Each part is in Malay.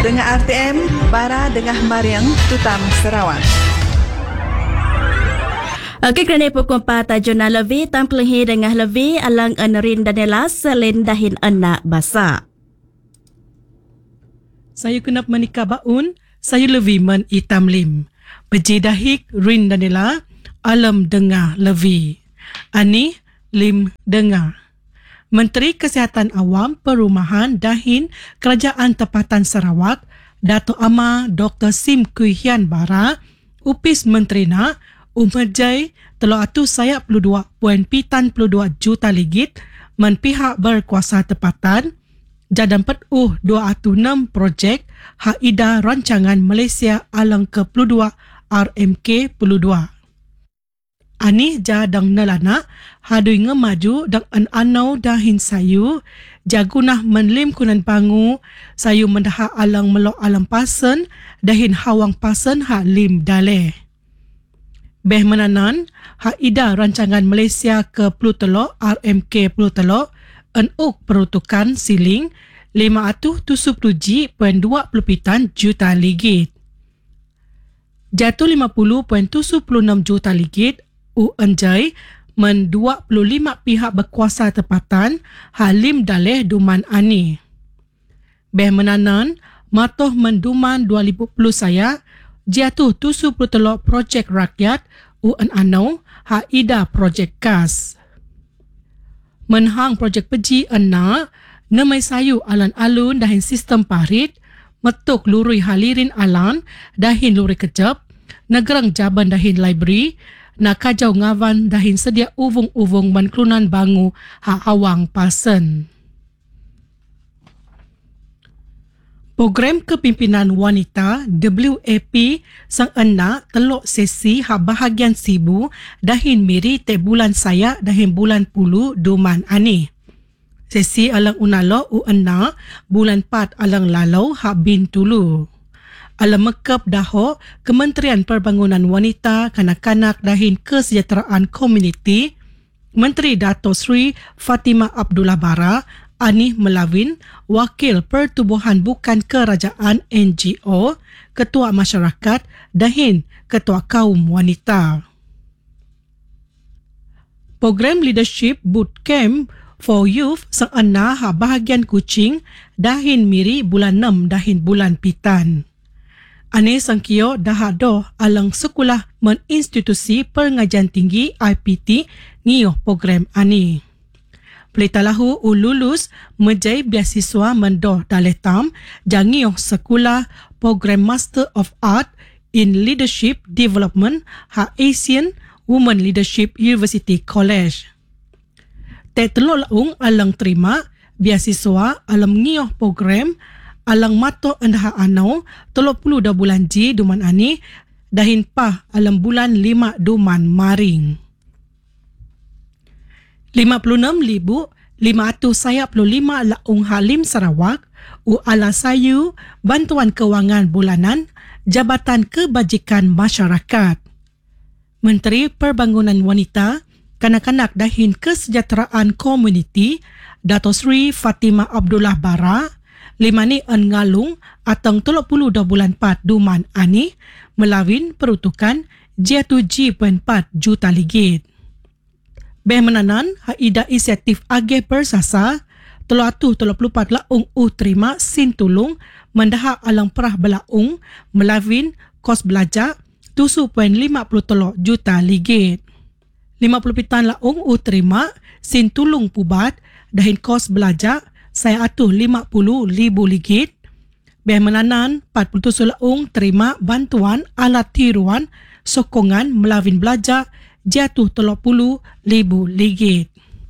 Dengan RTM, Bara Dengah Mariang, Tutam, Sarawak. Okey, kerana pukul 4 tajuna lebih, tampilhi dengan lebih alang Nerin Danela selain dahin anak basa. Saya kenap menikah baun, saya lebih men itam lim. Beji dahik Rin Danela, alam dengar lebih. Ani lim dengar. Menteri Kesihatan Awam Perumahan Dahin Kerajaan Tempatan Sarawak, Dato' Amar Dr. Sim Kui Hian Bara, upis Menteri na, umerjai telur atu saya 2.72 juta ringgit men pihak berkuasa tempatan, jadan petuh 206 projek hak ida rancangan Malaysia alang ke-22 RMK-22. Ani jadang nelana hadui ngemaju dang an anau dahin sayu jagunah menlim kunan pangu sayu mendaha alang melok alam pasen dahin hawang pasen hak lim dale. Beh menanan hak ida rancangan Malaysia ke Plutelok RMK-Plutelok enuk peruntukan siling 577.20 juta ringgit. Jatuh 50.76 juta ringgit Anjay men 25 pihak berkuasa tempatan halim daleh duman ani. Beh menanan matoh menduman 2010 saya jatuh 70 telok projek rakyat anau hak ida projek kas. Menhang projek peji ena nemai sayu alan-alun dahin sistem parit metuk lurui halirin alan dahin luri kejap negerang jaban dahin library nak kajau ngawan dahin sedia uvung-uvung menklunan bangu hak awang pasen. Program Kepimpinan Wanita WAP sang enak telok sesi hak bahagian sibu dahin miri te bulan saya dahin bulan puluh duman ani. Sesi alang unalo enak bulan 4 alang lalau hak bin tulu. Alam mekep daho Kementerian Perbangunan Wanita, Kanak-kanak dahin Kesejahteraan Komuniti, Menteri Dato' Sri Fatimah Abdullah Bara, Ani Melawin, Wakil Pertubuhan Bukan Kerajaan NGO, Ketua Masyarakat dahin Ketua Kaum Wanita. Program Leadership Bootcamp for Youth sang ena ha bahagian Kuching dahin miri bulan 6 dahin bulan pitan. Ane sangkio dahado alang sekolah meninstitusi pengajian tinggi IPT ngioh program ani. Pelitalahu lulus menjai beasiswa mendoh daletam jangioh sekolah program Master of Art in Leadership Development ha Asian Women Leadership University College. Telok laung alang terima beasiswa alam ngioh program alang mato endah anau 30 dah bulan Ji duman ani dahin pah alam bulan 5 duman maring. 56,555 laung halim Sarawak ala sayu bantuan kewangan bulanan Jabatan Kebajikan Masyarakat. Menteri Perbangunan Wanita, Kanak-kanak dahin Kesejahteraan Komuniti Dato' Sri Fatimah Abdullah Bara lima ni ngalung atang 30 dah bulan 4 duman ani melawin peruntukan J7.4 juta ringgit. Beh menanan hak ida inisiatif agih persasa 334 laung terima sin tulung mendahak alang perah belaung melawin kos belajar 7.53 juta ringgit. 50 pitan laung terima sin tulung pubat dahin kos belajar saya atuh 50,000 ringgit. Beh menanan 47 laung terima bantuan alat tiruan sokongan melawin belajar jatuh 30,000 ringgit.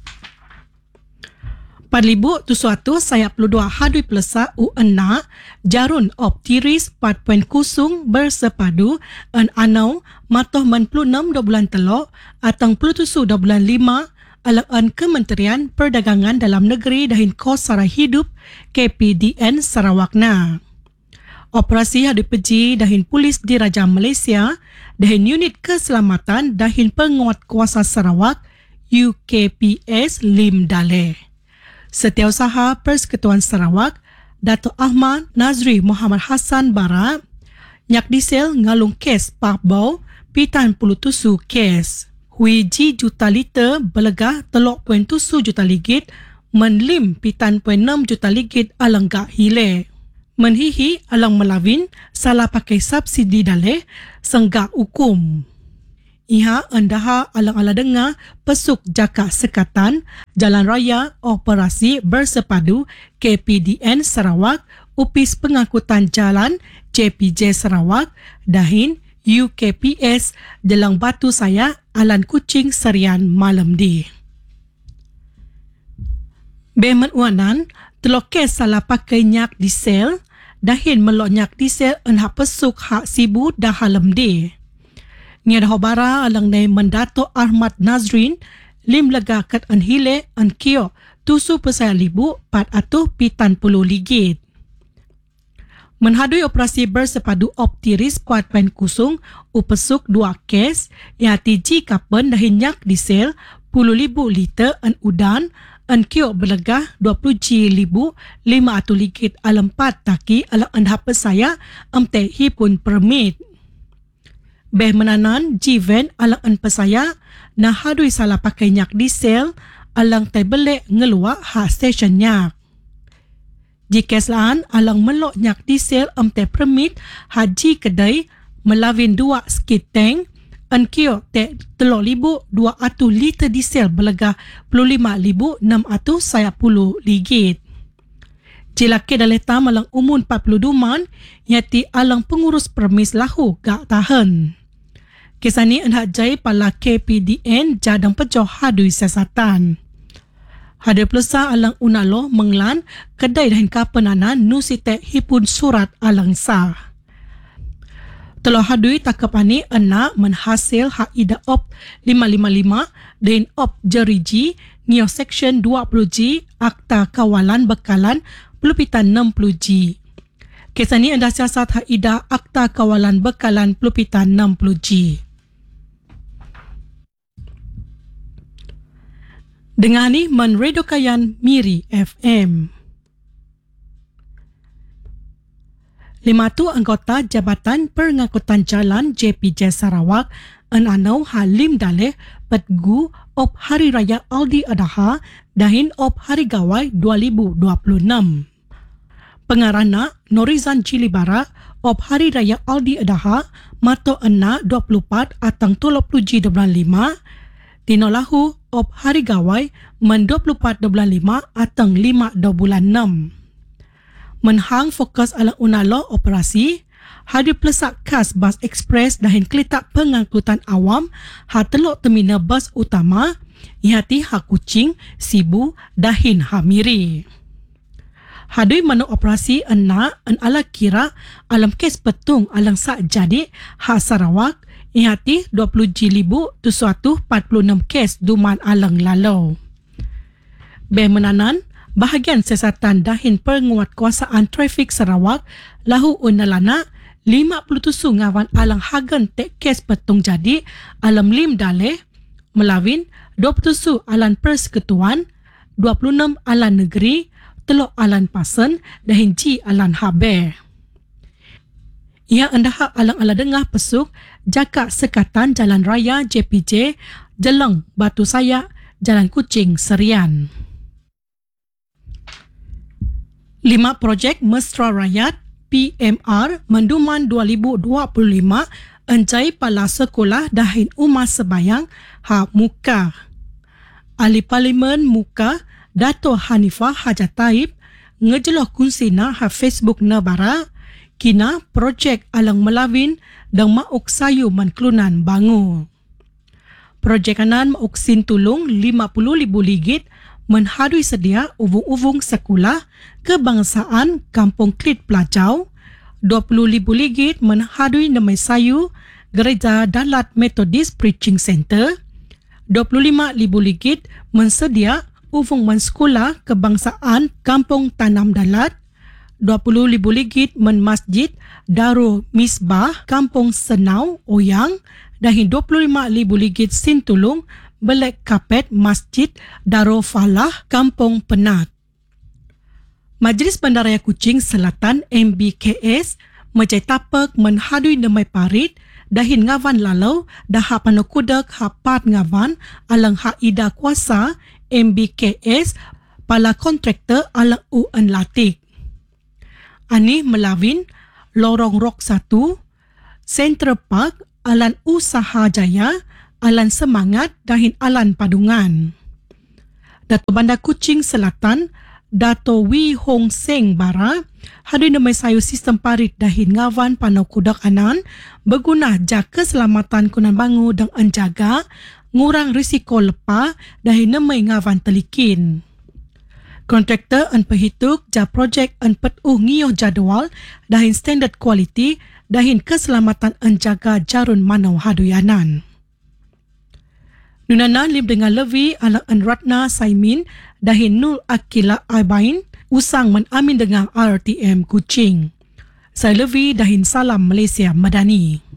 4,000 saya 22 hadui pelesa UNA jarun optiris 4.0 bersepadu anau matoh 96 bulan telok atang 27 bulan 5 alang Kementerian Perdagangan Dalam Negeri dahin Kos Sara Hidup KPDN Sarawakna. Operasi hadu peji dahin Polis Diraja Malaysia dahin Unit Keselamatan dahin Penguatkuasa Sarawak UKPS Lim Dale. Setiausaha Persekutuan Sarawak Dato' Ahmad Nazri Muhammad Hassan Barat nyak disel ngalung kes pahbau pitan puluh tusu kes. Hui ji juta liter belegah telok poin tusu juta ligit menlim pitan poin 6 juta ligit alang gak hile. Menhihi alang melawin salah pakai subsidi daleh senggak hukum. Iha endaha alang-ala dengar pesuk Jakak Sekatan Jalan Raya Operasi Bersepadu KPDN Sarawak Upis Pengangkutan Jalan JPJ Sarawak Dahin UKPS Jelang Batu Saya Alan Kuching Serian malam di. Bemen Wanan telokes salah pakai nyak diesel dahin melok nyak diesel enha pesuk hak sibu dah halam di. Nia dah bara alang nei Mendato Ahmad Nazrin lim lega kat an hile an kio tusu pesaya libu 470 ligit. Menhadui operasi bersepadu optiris kuat pen kusung upesuk 2 kes yang tiji kapen dahin nyak diesel 10,000 liter an udan an kio belegah 20,500 ligit alam 4 taki alang an hapa saya amte hipun permit. Beh menanan jiven alang an pesaya na hadui salah pakai nyak diesel alang tai belek ngeluak ha stesen nyak. Jikes laan alang melok nyak diesel amte permit haji kedai melawin 2 skit tank an kio te 3,200 liter diesel belegah 25,600 ligit. Jilake daletam alang umun 40 duman yati alang pengurus permis lahu gak tahan. Kisah ni hendak jai pala KPDN jadang pejoh hadui siasatan. Hadui pelesa alang unalo menglan kedai dahin kapenanan nusite hipun surat alang sah. Telah hadui takap ani ena menhasil hak ida op 555 dan op jeriji Neo Section 20G Akta Kawalan Bekalan Pelupitan 60G. Kisah ni anda siasat hak ida Akta Kawalan Bekalan Pelupitan 60G. Dengan ni menredokayan Miri FM. 5 anggota Jabatan Pengangkutan Jalan JPJ Sarawak anau halim daleh petgu op Hari Raya Aldi Adha dahin op Hari Gawai 2026. Pengarana Norizan Jilibara op Hari Raya Aldi Adha mato ena 24 atang 30 G25 tinolahu op Hari Gawai men 24 bulan 5 atang 5 bulan 6. Menhang fokus ala unalo operasi hadi pelesak khas bas ekspres dahin kelitak pengangkutan awam ha telok terminal bas utama ihati ha Kuching, Sibu dahin ha Miri. Hadui manu operasi ena an ala kira alam kes petung alang sak jadi ha Sarawak ihati 20,746 kes duman alang lalau. Be menanan bahagian siasatan dahin penguatkuasaan trafik Sarawak lahu unalana 57 ngawan alang hagan tek kes petung jadi alam lim daleh melawin 27 alan persekutuan 26 alan negeri telok alan pasen dahin ji alan habe. Ia endah alang-ala dengah pesuk Jakak Sekatan Jalan Raya JPJ Jelang Batu Saya Jalan Kuching Serian. 5 projek Mesra Rakyat PMR Menduman 2025 enjai pala sekolah dahin Umar Sebayang ha Muka. Ahli Parlimen Muka Dato' Hanifah Hajat Taib ngejeloh kunsina ha Facebook Nebara kina projek alang melawin dan mauk sayu menklunan bangu. Projek kanan mauk sin tulung 50,000 ligit menhadui sedia uvung-uvung sekolah kebangsaan Kampung Klit Pelajau, 20,000 ligit menhadui nemai sayu Gereja Dalat Methodist Preaching Center, 25,000 ligit mensedia uvung mensekolah kebangsaan Kampung Tanam Dalat, 20,000 ligit men Masjid Darul Misbah Kampung Senau Oyang dan 25,000 ligit sintulung belek kapet Masjid Darul Falah Kampung Penat. Majlis Bandaraya Kuching Selatan MBKS Majai tapak menhadui nemai parit dahin ngawan lalau dah panokudak hapat ngawan alang ida kuasa MBKS pala kontraktor alang UN Latik. Ani melawin Lorong Rok 1, Central Park, Alan Usaha Jaya, Alan Semangat dahin Alan Padungan. Dato' Bandar Kuching Selatan Dato' Wee Hong Seng Bara hadui namai sayu sistem parit dahin ngawan panau kudak anan berguna jaga keselamatan kunan bangu dan enjaga ngurang risiko lepa dahin namai ngawan telikin. Kontraktor en perhitung ja projek en petuh ngioh jadual dahin standard kualiti dahin keselamatan enjaga jarun manau haduyanan. Nunana lim dengan Levi ala en Ratna Saimin dahin Nul Akila Abain usang menamin dengan RTM Kuching. Saya Levi dahin Salam Malaysia Madani.